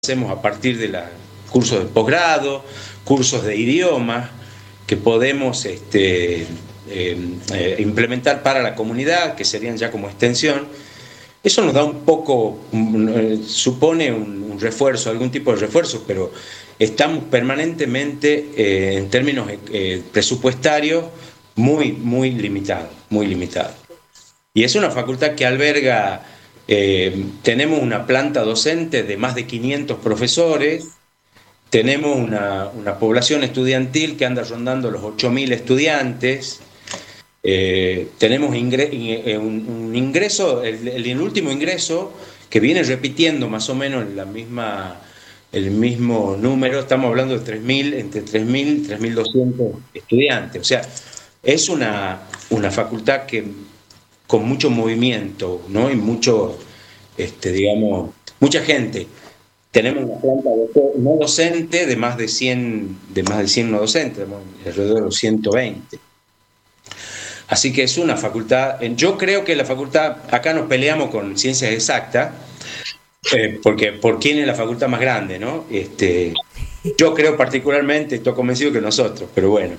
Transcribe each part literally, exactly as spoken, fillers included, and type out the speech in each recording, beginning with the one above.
hacemos a partir de los cursos de posgrado, cursos de idiomas que podemos este, eh, eh, implementar para la comunidad, que serían ya como extensión. Eso nos da un poco, un, supone un, un refuerzo, algún tipo de refuerzo, pero estamos permanentemente eh, en términos eh, presupuestarios muy, muy limitados, muy limitados. Y es una facultad que alberga, eh, tenemos una planta docente de más de quinientos profesores, tenemos una, una población estudiantil que anda rondando los ocho mil estudiantes, eh, tenemos ingre, un, un ingreso, el, el último ingreso que viene repitiendo más o menos la misma, el mismo número, estamos hablando de tres mil, entre tres mil y tres mil doscientos estudiantes, o sea, es una, una facultad que con mucho movimiento, ¿no? Y mucho, este, digamos, mucha gente. Tenemos una planta no docente de más de cien, de más de cien no docentes, alrededor de los ciento veinte. Así que es una facultad, yo creo que la facultad, acá nos peleamos con ciencias exactas, eh, porque por quién es la facultad más grande, ¿no? Este, yo creo particularmente, estoy convencido que nosotros, pero bueno.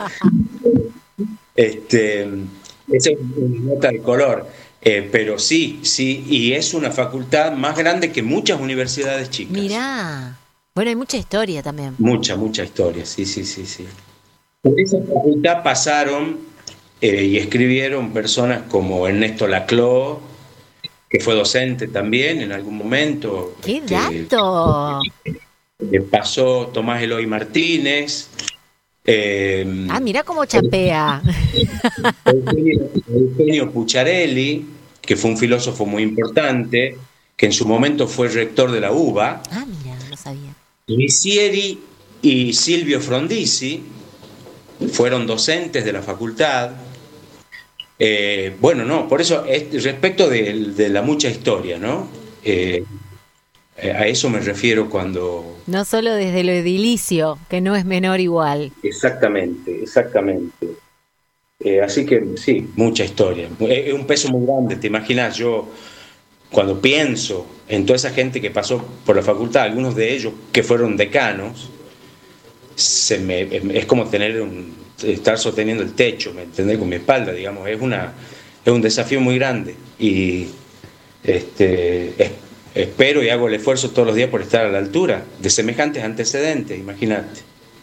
Este, esa es una nota de color. Eh, pero sí, sí, y es una facultad más grande que muchas universidades chicas. Mirá, bueno, hay mucha historia también. Mucha, mucha historia, sí, sí, sí, sí. Por esa facultad pasaron eh, y escribieron personas como Ernesto Laclau, que fue docente también en algún momento. ¡Qué este, dato! Eh, pasó Tomás Eloy Martínez. Eh, ah, mirá cómo chapea. Eugenio, Eugenio Pucciarelli, que fue un filósofo muy importante, que en su momento fue rector de la U B A. Ah, mira, no sabía. Lisieri y Silvio Frondizi fueron docentes de la facultad. Eh, bueno, no, por eso, es, respecto de, de la mucha historia, ¿no? Eh, a eso me refiero cuando... No solo desde lo edilicio, que no es menor igual. Exactamente, exactamente. Eh, así que sí, mucha historia. Es un peso muy grande, te imaginas, yo cuando pienso en toda esa gente que pasó por la facultad, algunos de ellos que fueron decanos, se me, es como tener un, estar sosteniendo el techo, ¿me entendés? Con mi espalda, digamos, es, una, es un desafío muy grande y este, es, espero y hago el esfuerzo todos los días por estar a la altura de semejantes antecedentes, imagínate.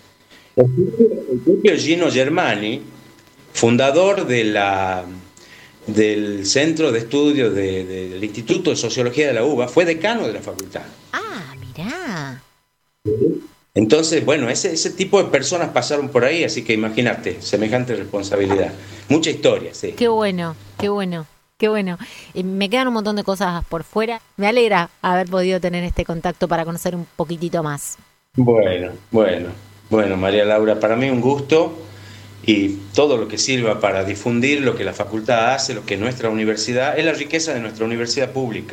El propio Gino Germani, fundador de la, del Centro de Estudios de, de, del Instituto de Sociología de la U B A, fue decano de la facultad. Ah, mirá. Entonces, bueno, ese, ese tipo de personas pasaron por ahí, así que imagínate, semejante responsabilidad. Mucha historia, sí. Qué bueno, qué bueno. Qué bueno. Eh, me quedan un montón de cosas por fuera. Me alegra haber podido tener este contacto para conocer un poquitito más. Bueno, bueno, bueno, María Laura, para mí un gusto y todo lo que sirva para difundir lo que la facultad hace, lo que nuestra universidad, es la riqueza de nuestra universidad pública.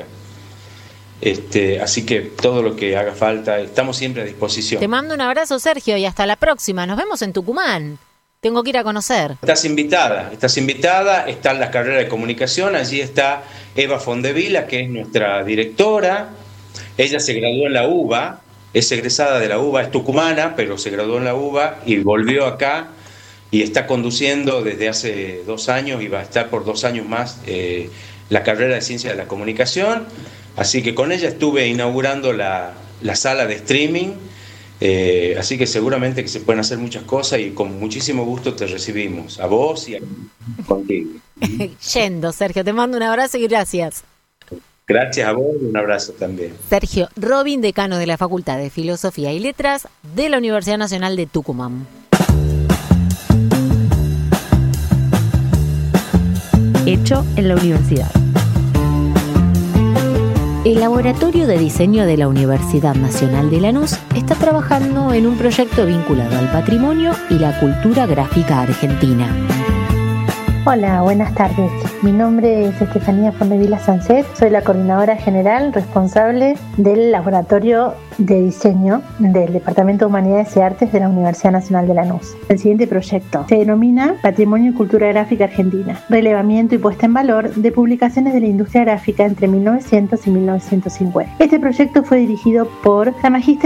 Este, así que todo lo que haga falta, estamos siempre a disposición. Te mando un abrazo, Sergio, y hasta la próxima. Nos vemos en Tucumán. Tengo que ir a conocer. Estás invitada, estás invitada, está en la carrera de comunicación, allí está Eva Fondevila, que es nuestra directora. Ella se graduó en la U B A, es egresada de la U B A, es tucumana, pero se graduó en la U B A y volvió acá y está conduciendo desde hace dos años y va a estar por dos años más eh, la carrera de Ciencia de la Comunicación. Así que con ella estuve inaugurando la, la sala de streaming. Eh, así que seguramente que se pueden hacer muchas cosas y con muchísimo gusto te recibimos, a vos y a contigo. Yendo, Sergio, te mando un abrazo y gracias. Gracias a vos y un abrazo también. Sergio Robin, decano de la Facultad de Filosofía y Letras de la Universidad Nacional de Tucumán. Hecho en la universidad. El Laboratorio de Diseño de la Universidad Nacional de Lanús está trabajando en un proyecto vinculado al patrimonio y la cultura gráfica argentina. Hola, buenas tardes. Mi nombre es Estefanía Fondevila Sanset, soy la coordinadora general responsable del Laboratorio de Diseño del Departamento de Humanidades y Artes de la Universidad Nacional de Lanús. El siguiente proyecto se denomina Patrimonio y Cultura Gráfica Argentina, relevamiento y puesta en valor de publicaciones de la industria gráfica entre mil novecientos y mil novecientos cincuenta. Este proyecto fue dirigido por la magíster